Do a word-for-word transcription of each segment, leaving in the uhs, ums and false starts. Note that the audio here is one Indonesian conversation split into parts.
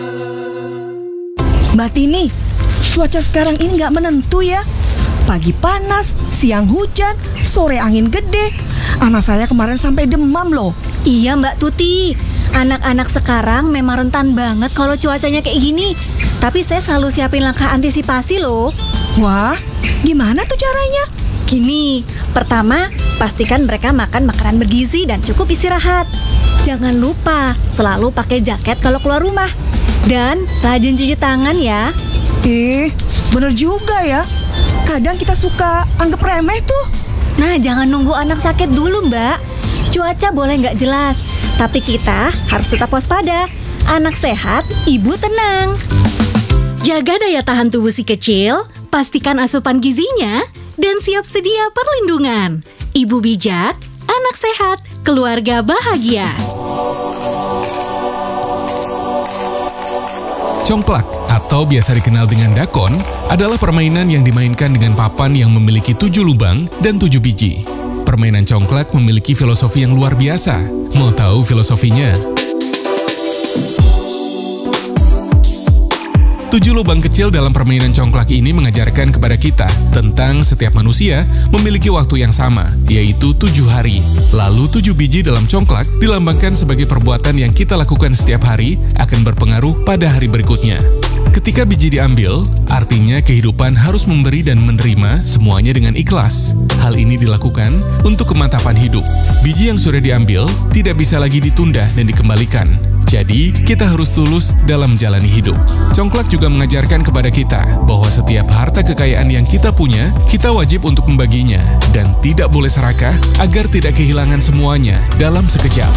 Mbak Tini, cuaca sekarang ini nggak menentu ya. Pagi panas, siang hujan, sore angin gede. Anak saya kemarin sampai demam loh. Iya Mbak Tuti, anak-anak sekarang memang rentan banget kalau cuacanya kayak gini. Tapi saya selalu siapin langkah antisipasi loh. Wah, gimana tuh caranya? Gini, pertama, pastikan mereka makan makanan bergizi dan cukup istirahat. Jangan lupa selalu pakai jaket kalau keluar rumah. Dan rajin cuci tangan ya. Eh, bener juga ya. Kadang kita suka anggap remeh tuh. Nah, jangan nunggu anak sakit dulu, Mbak. Cuaca boleh nggak jelas, tapi kita harus tetap waspada. Anak sehat, ibu tenang. Jaga daya tahan tubuh si kecil, pastikan asupan gizinya, dan siap sedia perlindungan. Ibu bijak, anak sehat, keluarga bahagia. Congklak atau biasa dikenal dengan dakon adalah permainan yang dimainkan dengan papan yang memiliki tujuh lubang dan tujuh biji. Permainan congklak memiliki filosofi yang luar biasa. Mau tahu filosofinya? Tujuh lubang kecil dalam permainan congklak ini mengajarkan kepada kita tentang setiap manusia memiliki waktu yang sama, yaitu tujuh hari. Lalu tujuh biji dalam congklak dilambangkan sebagai perbuatan yang kita lakukan setiap hari akan berpengaruh pada hari berikutnya. Ketika biji diambil, artinya kehidupan harus memberi dan menerima semuanya dengan ikhlas. Hal ini dilakukan untuk kemantapan hidup. Biji yang sudah diambil tidak bisa lagi ditunda dan dikembalikan. Jadi, kita harus tulus dalam menjalani hidup. Congklak juga mengajarkan kepada kita bahwa setiap harta kekayaan yang kita punya, kita wajib untuk membaginya dan tidak boleh serakah agar tidak kehilangan semuanya dalam sekejap.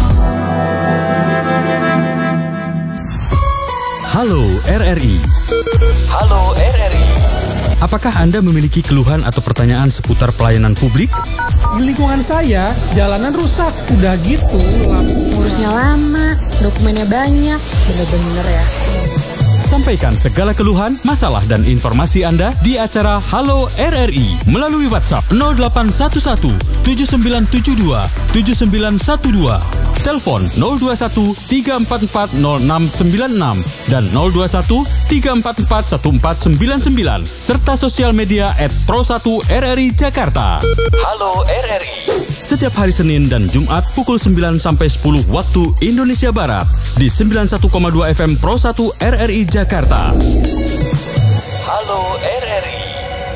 Halo R R I. Halo R R I. Apakah Anda memiliki keluhan atau pertanyaan seputar pelayanan publik? Di lingkungan saya, jalanan rusak. Udah gitu, ngurusnya lama, dokumennya banyak. Bener-bener ya. Sampaikan segala keluhan, masalah, dan informasi Anda di acara Halo R R I melalui WhatsApp nol delapan satu satu tujuh sembilan tujuh dua tujuh sembilan satu dua, telepon nol dua satu tiga empat empat nol enam sembilan enam dan nol dua satu tiga empat empat satu empat sembilan sembilan, serta sosial media at pro satu R R I Jakarta. Halo R R I. Setiap hari Senin dan Jumat pukul sembilan sampai sepuluh waktu Indonesia Barat di sembilan puluh satu koma dua F M Pro satu R R I Jakarta. Halo R R I.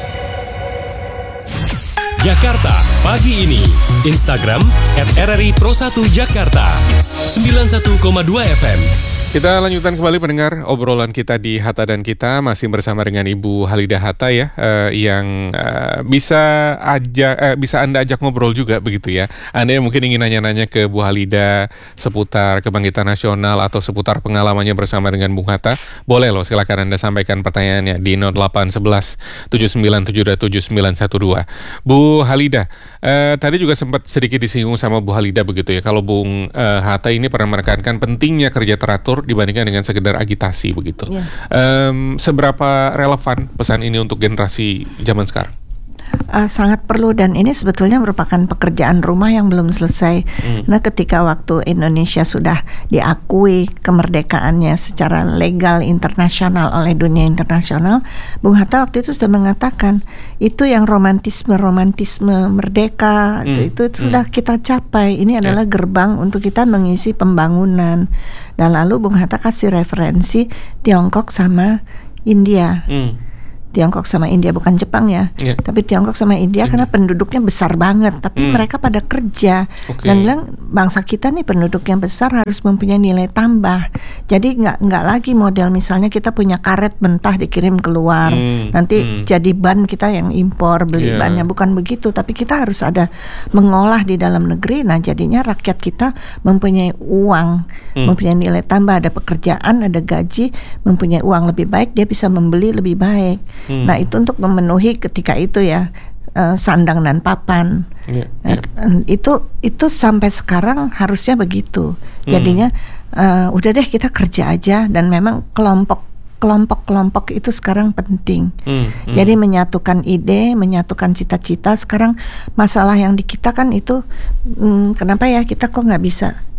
Jakarta pagi ini. Instagram at R R I Pro satu Jakarta. sembilan puluh satu koma dua F M. Kita lanjutkan kembali pendengar obrolan kita di Hatta dan Kita, masih bersama dengan Ibu Halidah Hatta ya, eh, yang eh, bisa ajak eh, bisa Anda ajak ngobrol juga begitu ya. Anda yang mungkin ingin nanya-nanya ke Bu Halidah seputar Kebangkitan Nasional atau seputar pengalamannya bersama dengan Bung Hatta, boleh loh, silakan Anda sampaikan pertanyaannya di nol delapan satu satu tujuh sembilan tujuh dua tujuh sembilan satu dua. Bu Halidah, eh, tadi juga sempat sedikit disinggung sama Bu Halidah begitu ya, kalau Bung eh, Hatta ini pernah menekankan pentingnya kerja teratur dibandingkan dengan sekedar agitasi begitu. Ya. Um, seberapa relevan pesan ini untuk generasi zaman sekarang? Uh, sangat perlu, dan ini sebetulnya merupakan pekerjaan rumah yang belum selesai. Hmm. Nah, ketika waktu Indonesia sudah diakui kemerdekaannya secara legal internasional oleh dunia internasional, Bung Hatta waktu itu sudah mengatakan itu yang romantisme-romantisme merdeka hmm. itu, itu hmm. sudah kita capai. Ini adalah yeah. gerbang untuk kita mengisi pembangunan. Dan lalu Bung Hatta kasih referensi Tiongkok sama India. Hmm. Tiongkok sama India, bukan Jepang ya, yeah. tapi Tiongkok sama India yeah. karena penduduknya besar banget, tapi mm. mereka pada kerja okay. dan bilang bangsa kita nih penduduknya besar harus mempunyai nilai tambah. Jadi nggak nggak lagi model misalnya kita punya karet mentah dikirim keluar, mm. nanti mm. jadi ban kita yang impor beli yeah. bannya, bukan begitu. Tapi kita harus ada mengolah di dalam negeri. Nah jadinya rakyat kita mempunyai uang, mm. mempunyai nilai tambah, ada pekerjaan, ada gaji, mempunyai uang lebih baik, dia bisa membeli lebih baik. Hmm. Nah itu untuk memenuhi ketika itu ya uh, sandang dan papan. Yeah, yeah. Nah, itu itu sampai sekarang harusnya begitu. Jadinya uh, udah deh kita kerja aja, dan memang kelompok kelompok-kelompok itu sekarang penting. Hmm, hmm. Jadi menyatukan ide, menyatukan cita-cita. Sekarang masalah yang di kita kan itu, hmm, kenapa ya kita kok nggak bisa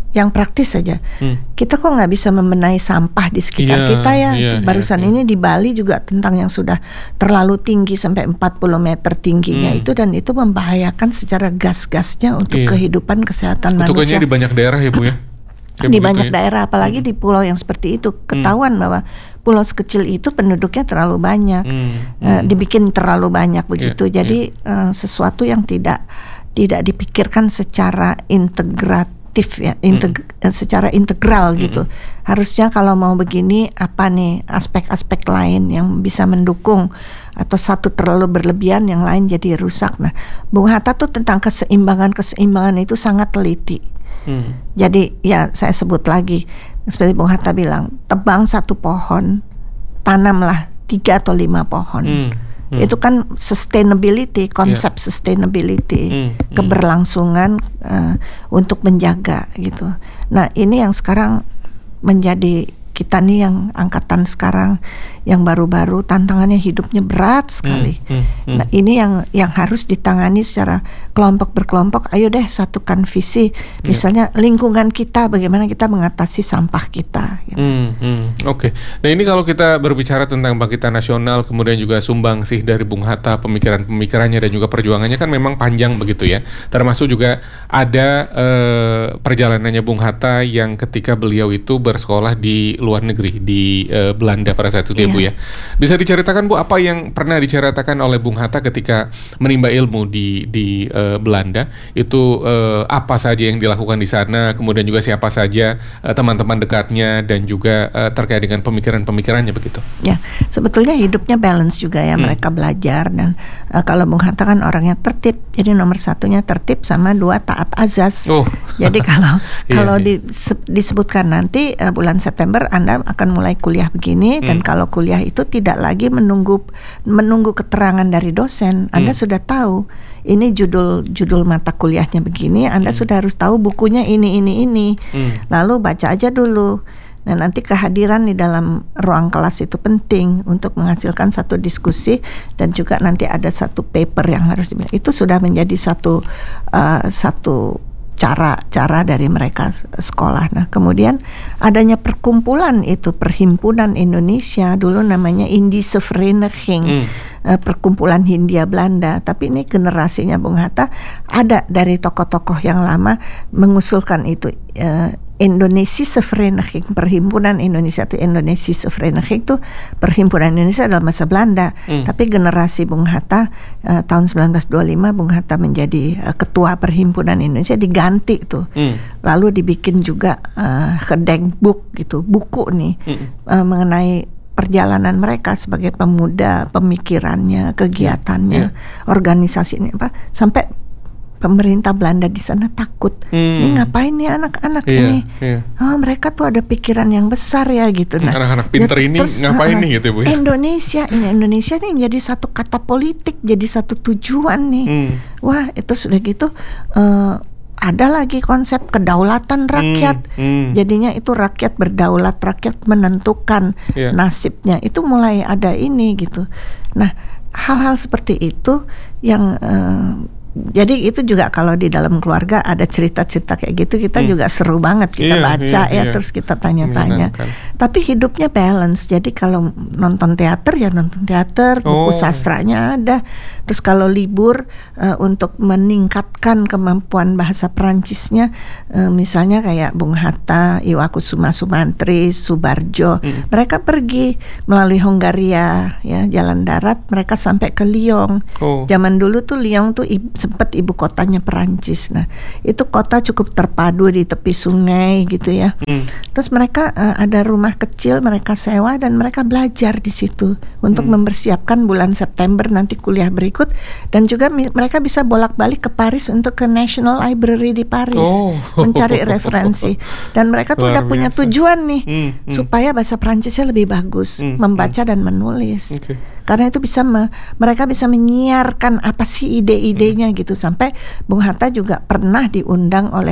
yang praktis saja. Hmm. Kita kok nggak bisa membenahi sampah di sekitar yeah, kita ya. yeah, Barusan yeah, yeah. ini di Bali juga tentang yang sudah terlalu tinggi sampai empat puluh meter tingginya hmm. itu, dan itu membahayakan secara gas-gasnya untuk yeah. kehidupan kesehatan manusia. Itu kayaknya di banyak daerah ya Bu ya. Kayak di banyak ya? daerah, apalagi hmm. di pulau yang seperti itu ketahuan hmm. bahwa pulau sekecil itu penduduknya terlalu banyak, hmm. Uh, dibikin terlalu banyak begitu. Yeah, Jadi yeah. Uh, sesuatu yang tidak tidak dipikirkan secara integratif ya, integ- mm. secara integral gitu. Mm. Harusnya kalau mau begini apa nih aspek-aspek lain yang bisa mendukung, atau satu terlalu berlebihan yang lain jadi rusak. Nah, Bung Hatta tuh tentang keseimbangan-keseimbangan itu sangat teliti. Mm. Jadi ya saya sebut lagi seperti Bung Hatta bilang, tebang satu pohon, tanamlah tiga atau lima pohon. Mm. Hmm. Itu kan sustainability, konsep yeah. sustainability, hmm. keberlangsungan uh, untuk menjaga gitu. Nah ini yang sekarang menjadi kita nih yang angkatan sekarang yang baru-baru tantangannya hidupnya berat sekali. Hmm. Hmm. Hmm. Nah ini yang yang harus ditangani secara kelompok berkelompok. Ayo deh satukan visi. Misalnya yeah. lingkungan kita, bagaimana kita mengatasi sampah kita. Gitu. Hmm. Hmm. Oke. Okay. Nah ini kalau kita berbicara tentang bangkitan nasional, kemudian juga sumbangsih dari Bung Hatta, pemikiran-pemikirannya dan juga perjuangannya kan memang panjang begitu ya. Termasuk juga ada eh, perjalanannya Bung Hatta yang ketika beliau itu bersekolah di luar negeri di uh, Belanda pada saat itu yeah. ya Bu ya. Bisa diceritakan Bu apa yang pernah diceritakan oleh Bung Hatta ketika menimba ilmu di di uh, Belanda itu uh, apa saja yang dilakukan di sana, kemudian juga siapa saja uh, teman-teman dekatnya dan juga uh, terkait dengan pemikiran-pemikirannya begitu. Ya, sebetulnya hidupnya balance juga ya, hmm. mereka belajar dan uh, kalau Bung Hatta kan orangnya tertib. Jadi nomor satunya tertib sama dua taat azas. Oh. Jadi kalau kalau iya, iya. disebutkan nanti uh, bulan September Anda akan mulai kuliah begini, hmm. dan kalau kuliah itu tidak lagi menunggu menunggu keterangan dari dosen. Anda hmm. sudah tahu ini judul judul mata kuliahnya begini, Anda hmm. sudah harus tahu bukunya ini ini ini. Hmm. Lalu baca aja dulu. Nah nanti kehadiran di dalam ruang kelas itu penting untuk menghasilkan satu diskusi dan juga nanti ada satu paper yang harus dibilang. Itu sudah menjadi satu uh, satu cara-cara dari mereka sekolah. Nah kemudian adanya perkumpulan itu, Perhimpunan Indonesia, dulu namanya Indische Vereniging, hmm. uh, Perkumpulan Hindia Belanda. Tapi ini generasinya Bung Hatta ada dari tokoh-tokoh yang lama mengusulkan itu. uh, Indonesische Vereniging, Perhimpunan Indonesia itu Indonesische Vereniging itu Perhimpunan Indonesia dalam bahasa Belanda. Hmm. Tapi generasi Bung Hatta uh, tahun sembilan belas dua puluh lima Bung Hatta menjadi uh, ketua Perhimpunan Indonesia, diganti tuh. Hmm. Lalu dibikin juga uh, Gedenkboek gitu, buku nih hmm. uh, mengenai perjalanan mereka sebagai pemuda, pemikirannya, kegiatannya, yeah. organisasinya apa sampai pemerintah Belanda di sana takut. Hmm. Ini ngapain nih anak-anak iya, ini? Iya. Oh, mereka tuh ada pikiran yang besar ya gitu. Nah, anak-anak pinter ini terus, ngapain uh, nih gitu Bu? Indonesia, ini Indonesia nih menjadi satu kata politik, jadi satu tujuan nih. Hmm. Wah, itu sudah gitu. Uh, ada lagi konsep kedaulatan rakyat. Hmm, hmm. Jadinya itu rakyat berdaulat, rakyat menentukan yeah. nasibnya. Itu mulai ada ini gitu. Nah, hal-hal seperti itu yang uh, jadi itu juga kalau di dalam keluarga ada cerita-cerita kayak gitu, kita hmm. juga seru banget kita iya, baca iya, ya iya. Terus kita tanya-tanya. Tapi hidupnya balance. Jadi kalau nonton teater ya nonton teater, buku oh. sastranya ada. Terus kalau libur uh, untuk meningkatkan kemampuan bahasa Perancisnya, uh, misalnya kayak Bung Hatta, Iwakusuma Sumantri, Subarjo, hmm. mereka pergi melalui Hongaria ya, jalan darat, mereka sampai ke Lyon. Oh. Zaman dulu tuh Lyon tuh sempat ibu kotanya Perancis. Nah, itu kota cukup terpadu di tepi sungai gitu ya. Hmm. Terus mereka uh, ada rumah kecil mereka sewa dan mereka belajar di situ untuk hmm. mempersiapkan bulan September nanti kuliah berikut, dan juga mi- mereka bisa bolak-balik ke Paris untuk ke National Library di Paris oh. mencari referensi. Dan mereka tuh udah punya tujuan nih hmm. Hmm. supaya bahasa Perancisnya lebih bagus, hmm. membaca hmm. dan menulis. Okay. Karena itu bisa me, mereka bisa menyiarkan apa sih ide-idenya hmm. gitu. Sampai Bung Hatta juga pernah diundang oleh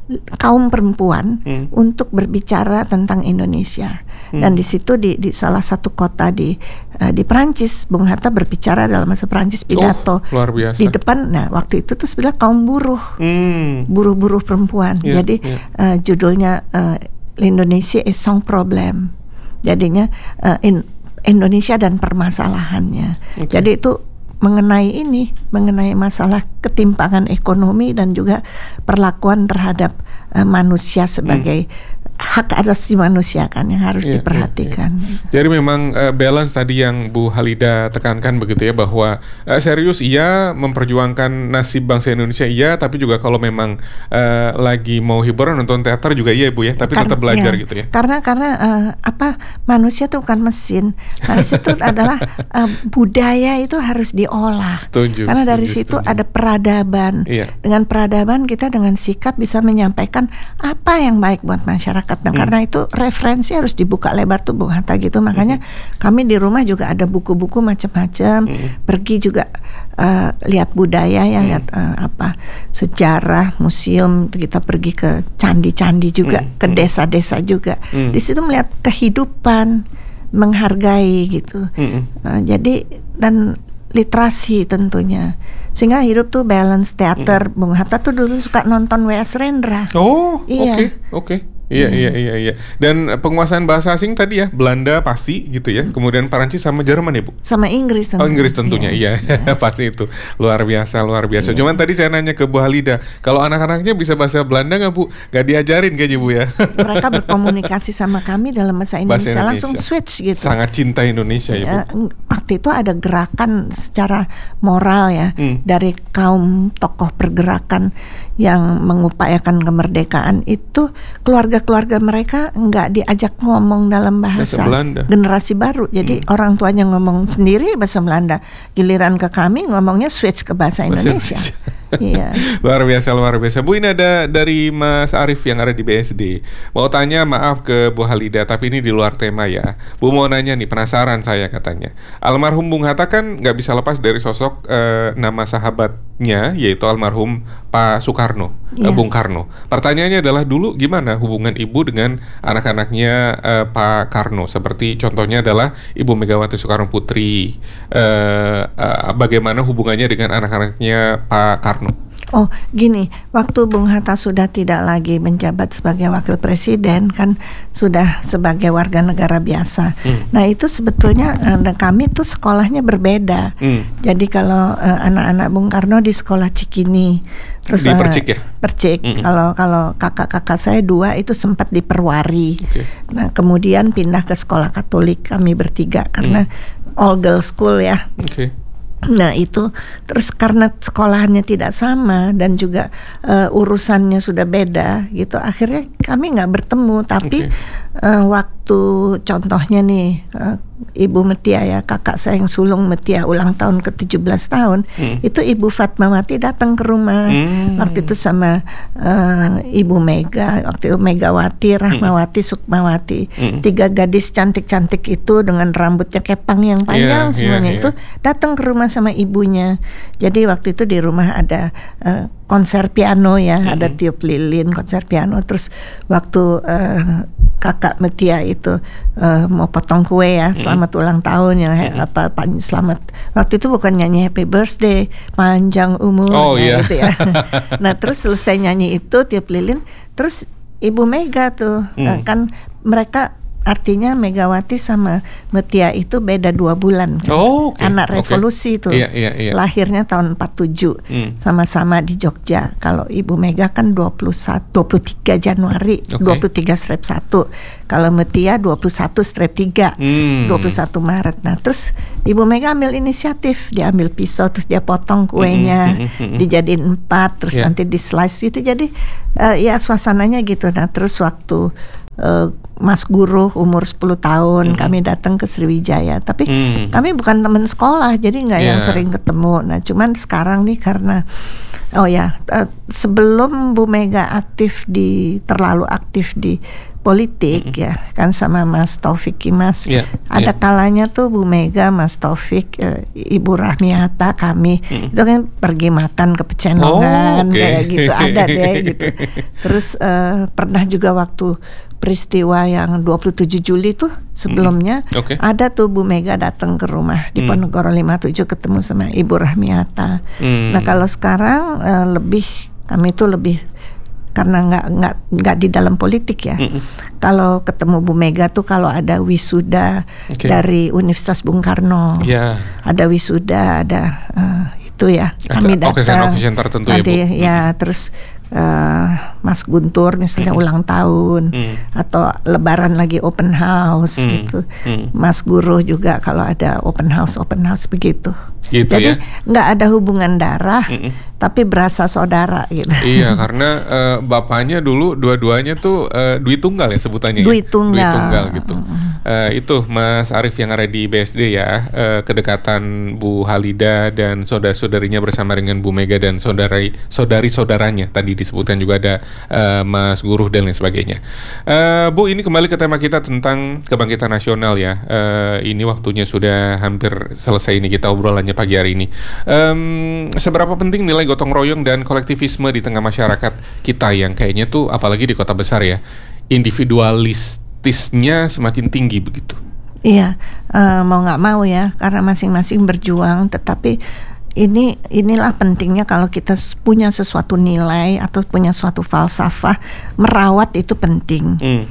kaum perempuan Hmm. untuk berbicara tentang Indonesia. Hmm. Dan di situ di, di salah satu kota di uh, di Perancis, Bung Hatta berbicara dalam bahasa Perancis, pidato Oh, luar biasa. di depan. Nah, waktu itu terus bilang kaum buruh, Hmm. buruh-buruh perempuan. Yeah, Jadi yeah. uh, judulnya uh, Indonesia is Song Problem. Jadinya uh, in, Indonesia dan permasalahannya. Okay. Jadi itu mengenai ini, mengenai masalah ketimpangan ekonomi dan juga perlakuan terhadap uh, manusia sebagai hak asasi manusia kan yang harus Iya, diperhatikan. iya, iya. Jadi memang uh, balance tadi yang Bu Halida tekankan begitu ya, bahwa uh, serius iya memperjuangkan nasib bangsa Indonesia iya, tapi juga kalau memang uh, lagi mau hiburan nonton teater juga iya Bu ya, tapi Karena- tetap belajar ya, gitu ya. Karena karena uh, apa manusia itu bukan mesin. Manusia itu adalah uh, budaya itu harus diolah. Setuju, Karena dari setuju, situ setuju. ada peradaban. Iya. Dengan peradaban kita dengan sikap bisa menyampaikan apa yang baik buat masyarakat. Nah, Hmm. karena itu referensi harus dibuka lebar tuh Bung Hatta gitu. Makanya kami di rumah juga ada buku-buku macam-macam. Pergi juga uh, lihat budaya ya, lihat uh, apa sejarah, museum. Kita pergi ke candi-candi juga, ke desa-desa juga. Hmm. Di situ melihat kehidupan, menghargai gitu. Mm-mm. Uh, jadi dan literasi tentunya, sehingga hidup tuh balance. Teater, Bung Hatta tuh dulu suka nonton W S Rendra. Oh, oke, Iya. oke. Iya, iya, iya, iya. Dan uh, penguasaan bahasa asing tadi ya, Belanda pasti gitu ya. Kemudian Perancis sama Jerman ya, Bu? Sama Inggris tentunya. Oh, Inggris tentunya, iya. Pasti itu. Luar biasa, luar biasa. Cuman tadi saya nanya ke Bu Halida, kalau anak-anaknya bisa bahasa Belanda nggak, Bu? Nggak diajarin kayaknya, Bu ya? Mereka berkomunikasi sama kami dalam bahasa Indonesia, Bahasa Indonesia. langsung switch gitu. Sangat cinta Indonesia ya, Bu? Ya, waktu itu ada gerakan secara moral ya, Hmm. dari kaum tokoh pergerakan yang mengupayakan kemerdekaan itu, keluarga-keluarga mereka nggak diajak ngomong dalam bahasa, Bahasa Belanda. generasi baru. Jadi orang tuanya ngomong sendiri bahasa Belanda, giliran ke kami ngomongnya switch ke bahasa Bahasa Indonesia. Iya. Luar biasa, luar biasa. Bu, ini ada dari Mas Arief yang ada di B S D. Mau tanya, maaf ke Bu Halida, tapi ini di luar tema ya. Bu mau nanya nih, penasaran saya katanya. Almarhum Bung Hatta kan nggak bisa lepas dari sosok eh, nama sahabatnya, yaitu almarhum Pak Soekarno, eh, Iya. Bung Karno. Pertanyaannya adalah dulu gimana hubungan Ibu dengan anak-anaknya eh, Pak Karno? Seperti contohnya adalah Ibu Megawati Soekarno Putri. Eh, eh, bagaimana hubungannya dengan anak-anaknya Pak Karno? Oh gini, waktu Bung Hatta sudah tidak lagi menjabat sebagai wakil presiden, kan sudah sebagai warga negara biasa. Hmm. Nah itu sebetulnya eh, kami tuh sekolahnya berbeda. Hmm. Jadi kalau eh, anak-anak Bung Karno di sekolah Cikini, terus Di eh, Percik ya? Percik. Mm-mm. Kalau kalau kakak-kakak saya dua itu sempat di Perwari. Oke. Nah kemudian pindah ke sekolah Katolik kami bertiga karena all girls school ya. Oke. Nah itu terus karena sekolahannya tidak sama dan juga uh, urusannya sudah beda gitu, akhirnya kami nggak bertemu. Tapi uh, waktu contohnya nih uh, Ibu Metia ya, kakak saya yang sulung Metia ulang tahun ke tujuh belas tahun, Hmm. itu Ibu Fatmawati datang ke rumah. Hmm. Waktu itu sama uh, Ibu Mega, waktu itu Megawati, Rahmawati, Sukmawati, Hmm. tiga gadis cantik-cantik itu dengan rambutnya kepang yang panjang Iya, semuanya iya, itu iya. datang ke rumah sama ibunya. Jadi waktu itu di rumah ada uh, konser piano ya, Mm-hmm. ada tiup lilin, konser piano. Terus waktu uh, kakak Metia itu uh, mau potong kue ya, selamat ulang tahun ya, he- apa pan- selamat. Waktu itu bukan nyanyi happy birthday, panjang umur Oh, nah, iya. gitu ya. Nah terus selesai nyanyi itu tiup lilin, terus Ibu Mega tuh Hmm. uh, kan mereka. Artinya Megawati sama Metia itu beda dua bulan kan? Oh, oke, Anak oke. revolusi itu. Iya, iya, iya. Lahirnya tahun empat puluh tujuh. Hmm. Sama-sama di Jogja. Kalau Ibu Mega kan dua puluh satu, dua puluh tiga Januari, Oke. dua puluh tiga strip satu. Kalau Metia dua puluh satu strip tiga, Hmm. dua puluh satu Maret. Nah, terus Ibu Mega ambil inisiatif, dia ambil pisau terus dia potong kuenya, Hmm, hmm, hmm, hmm. dijadiin empat, terus Iya. nanti di slice gitu. Jadi eh, ya suasananya gitu. Nah, terus waktu uh, Mas Guru umur sepuluh tahun, Mm-hmm. kami datang ke Sriwijaya. Tapi Mm. kami bukan teman sekolah, jadi nggak yang Yeah. sering ketemu. Nah, cuman sekarang nih karena oh ya, uh, sebelum Bu Mega aktif di terlalu aktif di politik Mm-hmm. ya kan sama Mas Taufik Kimas. Yeah, Ada yeah. kalanya tuh Bu Mega, Mas Taufik, eh, Ibu Rahmi Hatta, kami Mm-hmm. itu kan pergi makan ke Pecenongan Oh, oke. kayak gitu, ada deh gitu. Terus eh, pernah juga waktu peristiwa yang dua puluh tujuh Juli tuh sebelumnya Mm-hmm. Oke. ada tuh Bu Mega datang ke rumah di Mm. Ponegoro lima puluh tujuh ketemu sama Ibu Rahmi Hatta. Mm. Nah kalau sekarang eh, lebih kami tuh lebih karena nggak nggak nggak di dalam politik ya. Mm-mm. Kalau ketemu Bu Mega tuh kalau ada wisuda Oke. dari Universitas Bung Karno, Ya. ada wisuda, ada eh, itu ya kami Ada datang. occasion-occasion tertentu ya, nanti Bu? ya terus eh, Mas Guntur misalnya ulang tahun Mm. atau Lebaran lagi open house Mm. gitu. Mm. Mas Guru juga kalau ada open house open house begitu. Gitu Jadi ya? nggak ada hubungan darah, Mm-mm. tapi berasa saudara gitu. Iya, karena eh, bapaknya dulu dua-duanya tuh eh, duit tunggal ya sebutannya. Duit ya? tunggal. Duit tunggal gitu. Eh, itu Mas Arief yang ada di B S D ya, eh, kedekatan Bu Halida dan saudara-saudarinya bersama dengan Bu Mega dan saudari saudari-saudaranya. Tadi disebutkan juga ada eh, Mas Guru dan lain sebagainya. Eh, Bu, ini kembali ke tema kita tentang kebangkitan nasional ya. Eh, ini waktunya sudah hampir selesai ini kita obrolannya pagi hari ini. Em, seberapa penting nilai gotong royong dan kolektivisme di tengah masyarakat kita yang kayaknya tuh apalagi di kota besar ya, individualistisnya semakin tinggi begitu. Iya, eh, mau nggak mau ya, karena masing-masing berjuang. Tetapi ini inilah pentingnya kalau kita s- punya sesuatu nilai atau punya suatu falsafah, merawat itu penting. Hmm.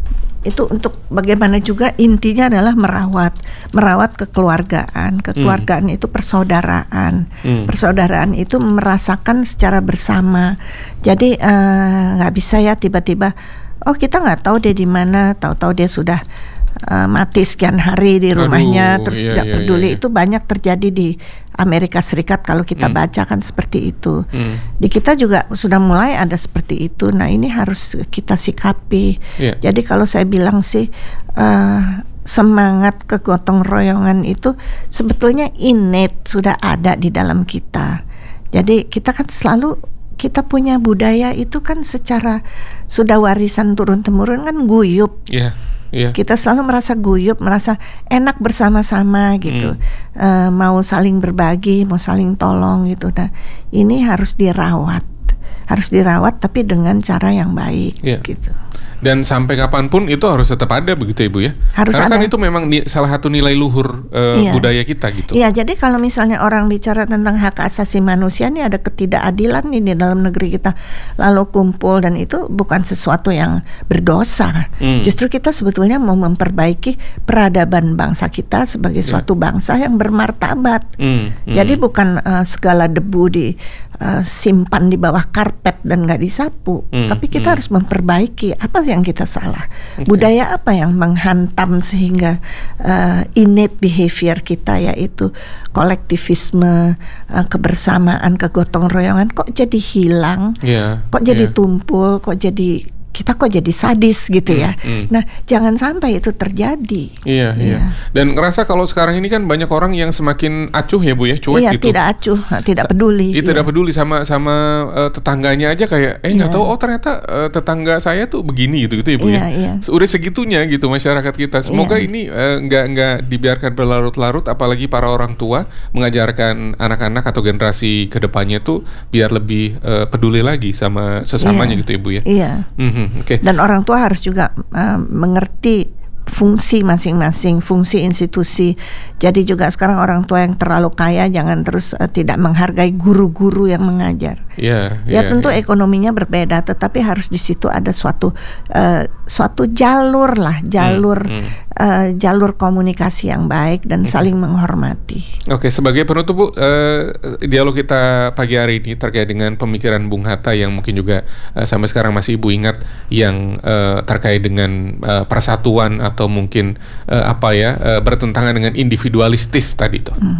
Itu untuk bagaimana juga intinya adalah merawat, merawat kekeluargaan. Kekeluargaan itu persaudaraan. Hmm. Persaudaraan itu merasakan secara bersama. Jadi eh, nggak bisa ya tiba-tiba, oh kita nggak tahu dia di mana, tahu-tahu dia sudah eh, mati sekian hari di rumahnya, Aduh, terus iya, nggak iya, peduli. iya, iya. Itu banyak terjadi di Amerika Serikat kalau kita Hmm. baca kan seperti itu. Hmm. Di kita juga sudah mulai ada seperti itu. Nah ini harus kita sikapi. Iya. Jadi kalau saya bilang sih eh, semangat kegotong royongan itu sebetulnya innate, sudah ada di dalam kita. Jadi kita kan selalu kita punya budaya itu kan secara sudah warisan turun temurun kan guyup. Iya. Iya. Kita selalu merasa guyup, merasa enak bersama-sama gitu. Eh, mau saling berbagi, mau saling tolong gitu. Nah, ini harus dirawat. Harus dirawat tapi dengan cara yang baik Iya. gitu. Dan sampai kapanpun itu harus tetap ada begitu Ibu ya. Harus Karena kan ada. itu memang ni- salah satu nilai luhur eh, Iya. budaya kita gitu. Iya, jadi kalau misalnya orang bicara tentang hak asasi manusia nih ada ketidakadilan nih di dalam negeri kita, lalu kumpul dan itu bukan sesuatu yang berdosa. Hmm. Justru kita sebetulnya mau memperbaiki peradaban bangsa kita sebagai Iya. suatu bangsa yang bermartabat. Hmm, hmm. Jadi bukan eh, segala debu di eh, simpan di bawah karpet dan nggak disapu, Hmm, tapi kita hmm. harus memperbaiki apa yang kita salah, Oke. budaya apa yang menghantam sehingga uh, innate behavior kita yaitu kolektivisme, uh, kebersamaan, kegotong royongan kok jadi hilang, Iya, kok jadi iya. tumpul, kok jadi kita kok jadi sadis gitu ya. Hmm, hmm. Nah, jangan sampai itu terjadi. Iya, iya. Dan ngerasa kalau sekarang ini kan banyak orang yang semakin acuh ya Bu ya, cuek Iya, gitu. tidak acuh, tidak peduli. Itu Iya. tidak peduli sama sama eh, tetangganya aja kayak eh nggak Iya. tahu oh ternyata eh, tetangga saya tuh begini gitu gitu ya Bu Iya, ya. iya. Udah segitunya gitu masyarakat kita. Semoga Iya. ini eh, nggak nggak dibiarkan berlarut-larut apalagi para orang tua mengajarkan anak-anak atau generasi kedepannya tuh biar lebih eh, peduli lagi sama sesamanya Iya. gitu ya Bu ya. Iya. Mhm, oke. Dan orang tua harus juga uh, mengerti fungsi masing-masing, fungsi institusi. Jadi juga sekarang orang tua yang terlalu kaya jangan terus uh, tidak menghargai guru-guru yang mengajar. Iya, Ya iya, tentu iya. ekonominya berbeda, tetapi harus di situ ada suatu uh, suatu jalur lah, jalur Hmm, hmm. uh, jalur komunikasi yang baik dan saling menghormati. Oke, sebagai penutup Bu, eh, dialog kita pagi hari ini terkait dengan pemikiran Bung Hatta yang mungkin juga eh, sampai sekarang masih Ibu ingat yang eh, terkait dengan eh, persatuan atau mungkin eh, apa ya eh, bertentangan dengan individualistis tadi itu. Mhm.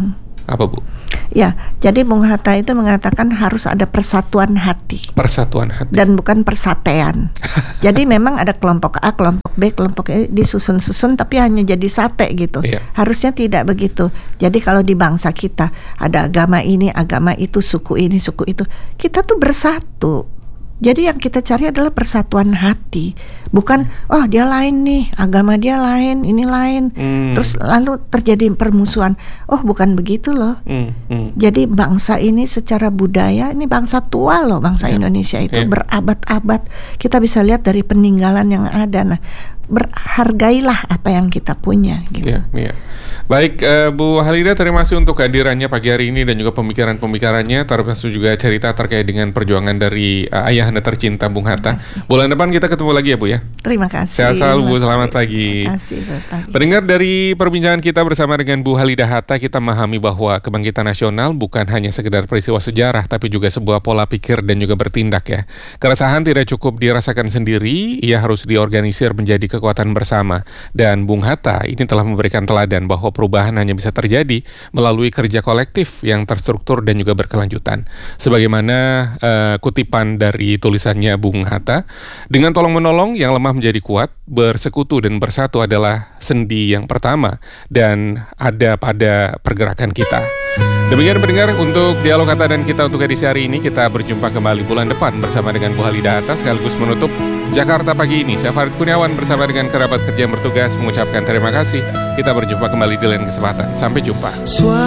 Apa Bu? Ya, jadi Bung Hatta itu mengatakan harus ada persatuan hati. Persatuan hati. Dan bukan persatean. Jadi memang ada kelompok A, kelompok B, kelompok E disusun-susun tapi hanya jadi sate gitu. Iya. Harusnya tidak begitu. Jadi kalau di bangsa kita ada agama ini, agama itu, suku ini, suku itu, kita tuh bersatu. Jadi yang kita cari adalah persatuan hati, bukan oh dia lain nih, agama dia lain, ini lain, Hmm. terus lalu terjadi permusuhan. Oh bukan begitu loh. Hmm, hmm. Jadi bangsa ini secara budaya ini bangsa tua loh, bangsa Ya. Indonesia itu Ya. berabad-abad. Kita bisa lihat dari peninggalan yang ada. Nah, berhargailah apa yang kita punya. Gitu. Iya, iya. Baik, eh, Bu Halida, terima kasih untuk kehadirannya pagi hari ini dan juga pemikiran-pemikirannya, termasuk juga cerita terkait dengan perjuangan dari uh, ayah Anda tercinta, Bung Hatta. Bulan depan kita ketemu lagi ya Bu ya. Terima kasih. Sehat selalu Bu, Mas selamat Ari. pagi. Terima kasih, selamat pagi. Pendengar, dari perbincangan kita bersama dengan Bu Halida Hatta, kita memahami bahwa kebangkitan nasional bukan hanya sekedar peristiwa sejarah, tapi juga sebuah pola pikir dan juga bertindak ya. Keresahan tidak cukup dirasakan sendiri, ia harus diorganisir menjadi kekuatan bersama. Dan Bung Hatta ini telah memberikan teladan bahwa perubahan hanya bisa terjadi melalui kerja kolektif yang terstruktur dan juga berkelanjutan. Sebagaimana uh, kutipan dari tulisannya Bung Hatta, dengan tolong-menolong yang lemah menjadi kuat, bersekutu dan bersatu adalah sendi yang pertama dan ada pada pergerakan kita. Demikian pendengar untuk dialog Hatta dan kita untuk edisi hari ini. Kita berjumpa kembali bulan depan bersama dengan Bu Halida Hatta sekaligus menutup Jakarta Pagi ini. Saya Farid Kurniawan bersama dengan kerabat kerja yang bertugas mengucapkan terima kasih. Kita berjumpa kembali di lain kesempatan. Sampai jumpa.